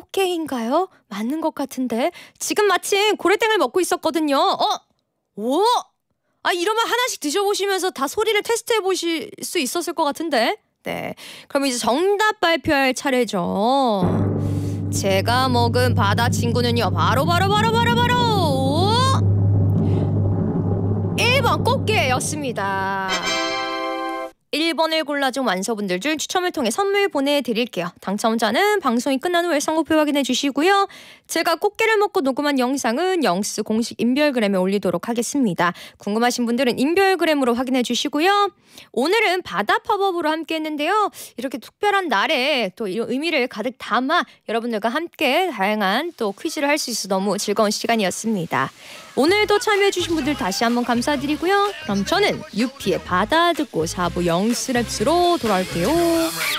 꽃게인가요? 맞는 것 같은데. 지금 마침 고래땡을 먹고 있었거든요. 오! 이러면 하나씩 드셔보시면서 다 소리를 테스트해 보실 수 있었을 것 같은데. 네, 그럼 이제 정답 발표할 차례죠. 제가 먹은 바다 친구는요, 바로 1번 꽃게였습니다. 1번을 골라준 완서분들 중 추첨을 통해 선물 보내드릴게요. 당첨자는 방송이 끝난 후에 선곡표 확인해 주시고요. 제가 꽃게를 먹고 녹음한 영상은 영스 공식 인별그램에 올리도록 하겠습니다. 궁금하신 분들은 인별그램으로 확인해 주시고요. 오늘은 바다 팝업으로 함께 했는데요. 이렇게 특별한 날에 또 이런 의미를 가득 담아 여러분들과 함께 다양한 또 퀴즈를 할 수 있어 너무 즐거운 시간이었습니다. 오늘도 참여해주신 분들 다시 한번 감사드리고요. 그럼 저는 유피의 바다 듣고 4부 영스랩스로 돌아올게요.